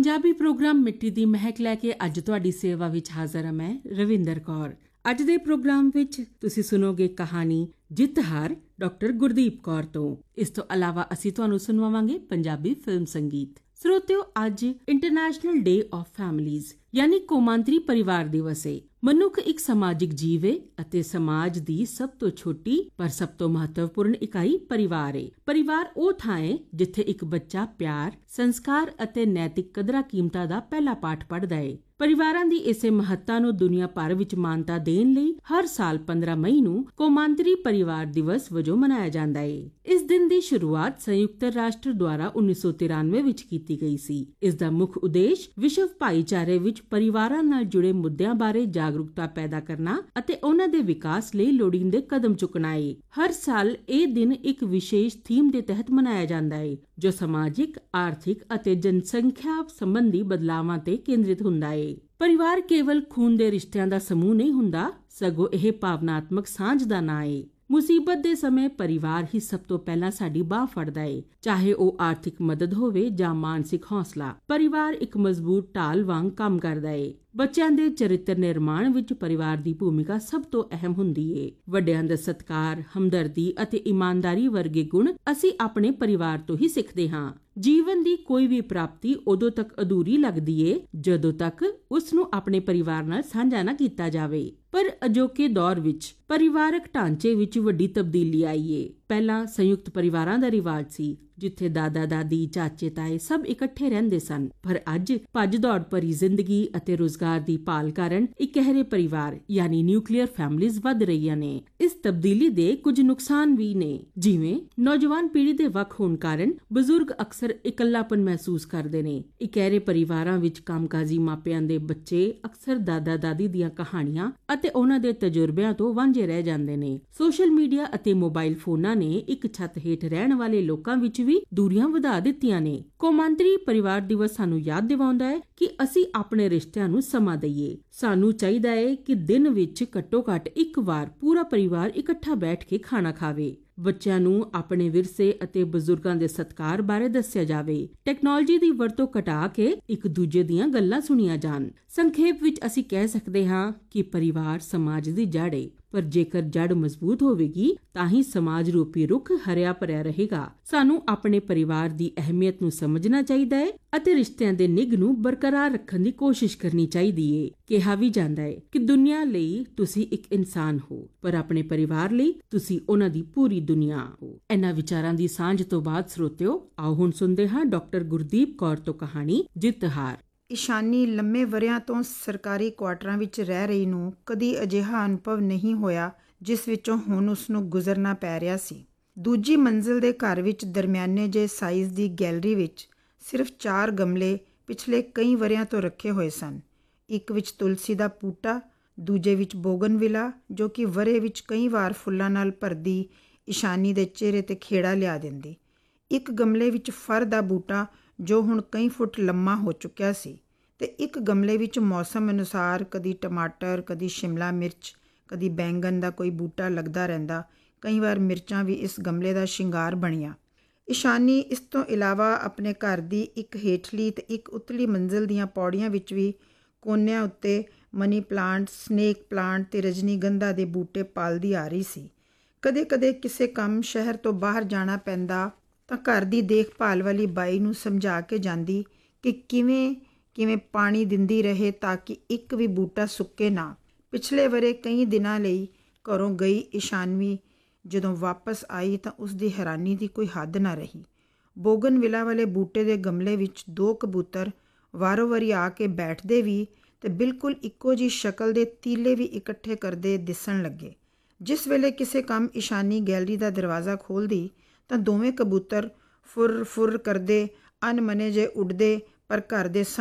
Punjabi programme ਮਿੱਟੀ ਦੀ ਮਹਿਕ ਲੈ ਕੇ ਅੱਜ ਤੁਹਾਡੀ ਸੇਵਾ ਵਿੱਚ ਹਾਜ਼ਰ ਹਾਂ ਮੈਂ ਰਵਿੰਦਰ ਕੌਰ। ਅੱਜ ਦੇ ਪ੍ਰੋਗਰਾਮ ਵਿੱਚ ਤੁਸੀਂ ਸੁਣੋਗੇ ਕਹਾਣੀ ਜਿੱਤ ਹਾਰ ਡਾਕਟਰ ਗੁਰਦੀਪ ਕੌਰ ਤੋਂ। ਇਸ ਤੋਂ ਇਲਾਵਾ ਅਸੀਂ ਤੁਹਾਨੂੰ ਸੁਣਵਾਵਾਂਗੇ ਪੰਜਾਬੀ ਫਿਲਮ ਸੰਗੀਤ। ਸਰੋਤਿਓ, ਅੱਜ ਇੰਟਰਨੈਸ਼ਨਲ ਡੇ ਆਫ ਫੈਮਿਲੀਜ਼ ਯਾਨੀ ਕੌਮਾਂਤਰੀ ਪਰਿਵਾਰ ਦਿਵਸ ਹੈ। ਮਨੁੱਖ ਇੱਕ ਸਮਾਜਿਕ ਜੀਵ ਹੈ ਅਤੇ ਸਮਾਜ ਦੀ ਸਭ ਤੋਂ ਛੋਟੀ ਪਰ ਸਭ ਤੋਂ ਮਹੱਤਵਪੂਰਨ ਇਕਾਈ ਪਰਿਵਾਰ ਹੈ। ਪਰਿਵਾਰ ਉਹ ਥਾਂ ਹੈ ਜਿੱਥੇ ਇੱਕ ਬੱਚਾ ਪਿਆਰ, ਸੰਸਕਾਰ ਅਤੇ ਨੈਤਿਕ ਕਦਰਾਂ ਕੀਮਤਾਂ ਦਾ ਪਹਿਲਾ ਪਾਠ ਪੜ੍ਹਦਾ ਹੈ। ਪਰਿਵਾਰਾਂ ਦੀ ਇਸੇ ਮਹੱਤਤਾ ਨੂੰ ਦੁਨੀਆ ਭਰ ਵਿੱਚ ਮਾਨਤਾ ਦੇਣ ਲਈ ਹਰ ਸਾਲ 15 ਮਈ ਨੂੰ ਕੌਮਾਂਤਰੀ ਪਰਿਵਾਰ ਦਿਵਸ ਵਜੋਂ ਮਨਾਇਆ ਜਾਂਦਾ ਹੈ। ਇਸ ਦਿਨ ਦੀ ਸ਼ੁਰੂਆਤ ਸੰਯੁਕਤ ਰਾਸ਼ਟਰ ਦੁਆਰਾ 1993 ਵਿੱਚ ਕੀਤੀ ਗਈ ਸੀ। ਇਸ ਦਾ ਮੁੱਖ ਉਦੇਸ਼ ਵਿਸ਼ਵ ਭਾਈਚਾਰੇ ਵਿੱਚ ਪਰਿਵਾਰਾਂ ਨਾਲ ਜੁੜੇ ਮੁੱਦਿਆਂ ਬਾਰੇ ਜਾਗਰੂਕਤਾ ਪੈਦਾ ਕਰਨਾ ਅਤੇ ਉਹਨਾਂ ਦੇ ਵਿਕਾਸ ਲਈ ਲੋੜੀਂਦੇ ਕਦਮ ਚੁੱਕਣਾ ਹੈ। ਹਰ ਸਾਲ ਇਹ ਦਿਨ ਇੱਕ ਵਿਸ਼ੇਸ਼ ਥੀਮ ਦੇ ਤਹਿਤ ਮਨਾਇਆ ਜਾਂਦਾ ਹੈ ਜੋ ਸਮਾਜਿਕ, ਆਰਥਿਕ ਅਤੇ ਜਨਸੰਖਿਆ ਸੰਬੰਧੀ ਬਦਲਾਵਾਂ ਤੇ ਕੇਂਦਰਿਤ ਹੁੰਦਾ ਹੈ। ਪਰਿਵਾਰ ਕੇਵਲ ਖੂਨ ਦੇ ਰਿਸ਼ਤਿਆਂ ਦਾ ਸਮੂਹ ਨਹੀਂ ਹੁੰਦਾ, ਸਗੋਂ ਇਹ ਭਾਵਨਾਤਮਕ ਸਾਂਝ ਦਾ ਨਾਂ ਹੈ। ਮੁਸੀਬਤ ਦੇ ਸਮੇਂ ਪਰਿਵਾਰ ਹੀ ਸਭ ਤੋਂ ਪਹਿਲਾਂ ਸਾਡੀ ਬਾਹ ਫੜਦਾ ਹੈ, ਚਾਹੇ ਉਹ ਆਰਥਿਕ ਮਦਦ ਹੋਵੇ ਜਾਂ ਮਾਨਸਿਕ ਹੌਸਲਾ। ਪਰਿਵਾਰ ਇੱਕ ਮਜ਼ਬੂਤ ਢਾਲ ਵਾਂਗ ਕੰਮ ਕਰਦਾ ਹੈ। ਬੱਚਿਆਂ ਦੇ ਚਰਿੱਤਰ ਨਿਰਮਾਣ ਵਿੱਚ ਪਰਿਵਾਰ ਦੀ ਭੂਮਿਕਾ ਸਭ ਤੋਂ ਅਹਿਮ ਹੁੰਦੀ ਹੈ। ਵੱਡਿਆਂ ਦਾ ਸਤਿਕਾਰ, ਹਮਦਰਦੀ ਅਤੇ ਇਮਾਨਦਾਰੀ ਵਰਗੇ ਗੁਣ ਅਸੀਂ ਆਪਣੇ ਪਰਿਵਾਰ ਤੋਂ ਹੀ ਸਿੱਖਦੇ ਹਾਂ। ਜੀਵਨ ਦੀ ਕੋਈ ਵੀ ਪ੍ਰਾਪਤੀ ਉਦੋਂ ਤੱਕ ਅਧੂਰੀ ਲੱਗਦੀ ਏ ਜਦੋਂ ਤੱਕ ਉਸ ਨੂੰ ਆਪਣੇ ਪਰਿਵਾਰ ਨਾਲ ਸਾਂਝਾ ਨਾ ਕੀਤਾ ਜਾਵੇ। ਪਰ ਅਜੋਕੇ ਦੌਰ ਵਿੱਚ ਪਰਿਵਾਰਕ ਢਾਂਚੇ ਵਿੱਚ ਵੱਡੀ ਤਬਦੀਲੀ ਆਈ ਏ। ਪਹਿਲਾਂ ਸੰਯੁਕਤ ਪਰਿਵਾਰਾਂ ਦਾ ਰਿਵਾਜ ਸੀ ਜਿੱਥੇ ਦਾਦਾ ਦਾਦੀ, ਚਾਚੇ ਤਾਏ ਸਭ ਇਕੱਠੇ ਰਹਿੰਦੇ ਸਨ। ਪਰ ਅੱਜ ਭੱਜ ਦੌੜ ਭਰੀ ਜ਼ਿੰਦਗੀ ਅਤੇ ਰੁਜ਼ਗਾਰ ਦੀ ਭਾਲ ਕਾਰਨ ਇਕਹਿਰੇ ਪਰਿਵਾਰ ਯਾਨੀ ਨਿਊਕਲੀਅਰ ਫੈਮਿਲੀਜ਼ ਵੱਧ ਰਹੀਆਂ ਨੇ। ਇਸ ਤਬਦੀਲੀ ਦੇ ਕੁਝ ਨੁਕਸਾਨ ਵੀ ਨੇ, ਜਿਵੇਂ ਨੌਜਵਾਨ ਪੀੜ੍ਹੀ ਦੇ ਵੱਖ ਹੋਣ ਕਾਰਨ ਬਜ਼ੁਰਗ ਅਕਸਰ ਇਕੱਲਾਪਨ ਮਹਿਸੂਸ ਕਰਦੇ ਨੇ। ਇਕਹਿਰੇ ਪਰਿਵਾਰਾਂ ਵਿੱਚ ਕੰਮਕਾਜੀ ਮਾਪਿਆਂ ਦੇ ਬੱਚੇ ਅਕਸਰ ਦਾਦਾ ਦਾਦੀ ਦੀਆਂ ਕਹਾਣੀਆਂ ਅਤੇ ਉਹਨਾਂ ਦੇ ਤਜਰਬਿਆਂ ਤੋਂ ਵਾਂਝੇ ਰਹਿ ਜਾਂਦੇ ਨੇ। ਸੋਸ਼ਲ ਮੀਡੀਆ ਅਤੇ ਮੋਬਾਈਲ ਫੋਨਾਂ ਨੇ ਇੱਕ ਛੱਤ ਹੇਠ ਰਹਿਣ ਵਾਲੇ ਲੋਕਾਂ ਵਿੱਚ ਵੀ ਦੂਰੀਆਂ ਵਧਾ ਦਿੱਤੀਆਂ ਨੇ। ਕੌਮਾਂਤਰੀ ਪਰਿਵਾਰ ਦਿਵਸ ਸਾਨੂੰ ਯਾਦ ਦਿਵਾਉਂਦਾ ਹੈ ਕਿ ਅਸੀਂ ਆਪਣੇ ਰਿਸ਼ਤਿਆਂ ਨੂੰ ਸਮਾਂ ਦਈਏ। ਸਾਨੂੰ ਚਾਹੀਦਾ ਹੈ ਕਿ ਦਿਨ ਵਿੱਚ ਘੱਟੋ ਘੱਟ ਇੱਕ ਵਾਰ ਪੂਰਾ ਪਰਿਵਾਰ ਇਕੱਠਾ ਬੈਠ ਕੇ ਖਾਣਾ ਖਾਵੇ। ਬੱਚਿਆਂ ਨੂੰ ਆਪਣੇ ਵਿਰਸੇ ਅਤੇ ਬਜ਼ੁਰਗਾਂ ਦੇ ਸਤਿਕਾਰ ਬਾਰੇ ਦੱਸਿਆ ਜਾਵੇ। ਟੈਕਨੋਲੋਜੀ ਦੀ ਵਰਤੋਂ ਘਟਾ ਕੇ ਇੱਕ ਦੂਜੇ ਦੀਆਂ ਗੱਲਾਂ ਸੁਣੀਆਂ ਜਾਣ। ਸੰਖੇਪ ਵਿੱਚ ਅਸੀਂ ਕਹਿ ਸਕਦੇ ਹਾਂ ਕਿ ਪਰਿਵਾਰ ਸਮਾਜ ਦੀ ਜੜ੍ਹ ਹੈ, ਪਰ ਜੇਕਰ ਜੜ੍ਹ ਮਜ਼ਬੂਤ ਹੋਵੇਗੀ ਤਾਂ ਹੀ ਸਮਾਜ ਰੂਪੀ ਰੁੱਖ ਹਰਿਆ ਭਰਿਆ ਰਹੇਗਾ। ਸਾਨੂੰ ਆਪਣੇ ਪਰਿਵਾਰ ਦੀ ਅਹਿਮੀਅਤ ਨੂੰ ਸਮਝਣਾ ਚਾਹੀਦਾ ਹੈ ਅਤੇ ਰਿਸ਼ਤਿਆਂ ਦੇ ਨਿੱਘ ਨੂੰ ਬਰਕਰਾਰ ਰੱਖਣ ਦੀ ਕੋਸ਼ਿਸ਼ ਕਰਨੀ ਚਾਹੀਦੀ ਹੈ। ਕਿਹਾ ਵੀ ਜਾਂਦਾ ਹੈ ਕਿ ਦੁਨੀਆ ਲਈ ਤੁਸੀਂ ਇੱਕ ਇਨਸਾਨ ਹੋ, ਪਰ ਆਪਣੇ ਪਰਿਵਾਰ ਲਈ ਤੁਸੀਂ ਉਹਨਾਂ ਦੀ ਪੂਰੀ ਦੁਨੀਆ ਹੋ। ਇਹਨਾਂ ਵਿਚਾਰਾਂ ਦੀ ਸਾਂਝ ਤੋਂ ਬਾਅਦ ਸਰੋਤਿਓ, ਆਓ ਹੁਣ ਸੁਣਦੇ ਹਾਂ ਡਾਕਟਰ ਗੁਰਦੀਪ ਕੌਰ ਤੋਂ ਕਹਾਣੀ ਜਿੱਤ ਹਾਰ। ਇਸ਼ਾਨੀ ਲੰਮੇ ਵਰ੍ਹਿਆਂ ਤੋਂ ਸਰਕਾਰੀ ਕੁਆਟਰਾਂ ਵਿੱਚ ਰਹਿ ਰਹੀ ਨੂੰ ਕਦੀ ਅਜਿਹਾ ਅਨੁਭਵ ਨਹੀਂ ਹੋਇਆ ਜਿਸ ਵਿੱਚੋਂ ਹੁਣ ਉਸਨੂੰ ਗੁਜ਼ਰਨਾ ਪੈ ਰਿਹਾ ਸੀ। ਦੂਜੀ ਮੰਜ਼ਿਲ ਦੇ ਘਰ ਵਿੱਚ ਦਰਮਿਆਨੇ ਜਿਹੇ ਸਾਈਜ਼ ਦੀ ਗੈਲਰੀ ਵਿੱਚ ਸਿਰਫ 4 ਗਮਲੇ ਪਿਛਲੇ ਕਈ ਵਰ੍ਹਿਆਂ ਤੋਂ ਰੱਖੇ ਹੋਏ ਸਨ। ਇੱਕ ਵਿੱਚ ਤੁਲਸੀ ਦਾ ਬੂਟਾ, ਦੂਜੇ ਵਿੱਚ ਬੋਗਨਵਿਲਾ ਜੋ ਕਿ ਵਰ੍ਹੇ ਵਿੱਚ ਕਈ ਵਾਰ ਫੁੱਲਾਂ ਨਾਲ ਭਰਦੀ ਇਸ਼ਾਨੀ ਦੇ ਚਿਹਰੇ ਤੇ ਖੇੜਾ ਲਿਆ ਦਿੰਦੀ। ਇੱਕ ਗਮਲੇ ਵਿੱਚ ਫਰ ਦਾ ਬੂਟਾ ਜੋ ਹੁਣ ਕਈ ਫੁੱਟ ਲੰਮਾ ਹੋ ਚੁੱਕਿਆ ਸੀ, ਤੇ ਇੱਕ ਗਮਲੇ ਵਿੱਚ ਮੌਸਮ ਅਨੁਸਾਰ ਕਦੀ ਟਮਾਟਰ, ਕਦੀ ਸ਼ਿਮਲਾ ਮਿਰਚ, ਕਦੀ ਬੈਂਗਣ ਦਾ ਕੋਈ ਬੂਟਾ ਲੱਗਦਾ ਰਹਿੰਦਾ। ਕਈ ਵਾਰ ਮਿਰਚਾਂ ਵੀ ਇਸ ਗਮਲੇ ਦਾ ਸ਼ਿੰਗਾਰ ਬਣੀਆਂ। ਇਸ਼ਾਨੀ ਇਸ ਤੋਂ ਇਲਾਵਾ ਆਪਣੇ ਘਰ ਦੀ ਇੱਕ ਹੇਠਲੀ ਤੇ ਇੱਕ ਉਤਲੀ ਮੰਜ਼ਿਲ ਦੀਆਂ ਪੌੜੀਆਂ ਵਿੱਚ ਵੀ ਕੋਨਿਆਂ ਉੱਤੇ ਮਨੀ ਪਲਾਂਟ, ਸਨੇਕ ਪਲਾਂਟ ਤੇ ਰਜਨੀਗੰਧਾ ਦੇ ਬੂਟੇ ਪਾਲਦੀ ਆ ਰਹੀ ਸੀ। ਕਦੇ ਕਦੇ ਕਿਸੇ ਕੰਮ ਸ਼ਹਿਰ ਤੋਂ ਬਾਹਰ ਜਾਣਾ ਪੈਂਦਾ ਤਾਂ ਘਰ ਦੀ ਦੇਖਭਾਲ ਵਾਲੀ ਬਾਈ ਨੂੰ ਸਮਝਾ ਕੇ ਜਾਂਦੀ ਕਿ ਕਿਵੇਂ ਪਾਣੀ ਦਿੰਦੀ ਰਹੇ ਤਾਂ ਕਿ ਇੱਕ ਵੀ ਬੂਟਾ ਸੁੱਕੇ ਨਾ। ਪਿਛਲੇ ਵਰ੍ਹੇ ਕਈ ਦਿਨਾਂ ਲਈ ਘਰੋਂ ਗਈ ਇਸ਼ਾਨਵੀ ਜਦੋਂ ਵਾਪਸ ਆਈ ਤਾਂ ਉਸ ਦੀ ਹੈਰਾਨੀ ਦੀ ਕੋਈ ਹੱਦ ਨਾ ਰਹੀ। ਬੋਗਨਵਿਲਾ ਵਾਲੇ ਬੂਟੇ ਦੇ ਗਮਲੇ ਵਿੱਚ 2 ਕਬੂਤਰ ਵਾਰੋ ਵਾਰੀ ਆ ਕੇ ਬੈਠਦੇ ਵੀ ਤੇ ਬਿਲਕੁਲ ਇੱਕੋ ਜਿਹੀ ਸ਼ਕਲ ਦੇ ਤੀਲੇ ਵੀ ਇਕੱਠੇ ਕਰਦੇ ਦਿਸਣ ਲੱਗੇ। ਜਿਸ ਵੇਲੇ ਕਿਸੇ ਕੰਮ ਇਸ਼ਾਨੀ ਗੈਲਰੀ ਦਾ ਦਰਵਾਜ਼ਾ ਖੋਲ੍ਹਦੀ ਤਾਂ ਦੋਵੇਂ ਕਬੂਤਰ ਫੁਰ ਫੁਰ ਕਰਦੇ ਅਣਮਨੇ ਜੇ ਉੱਡਦੇ, ਪਰ ਘਰ ਦੇ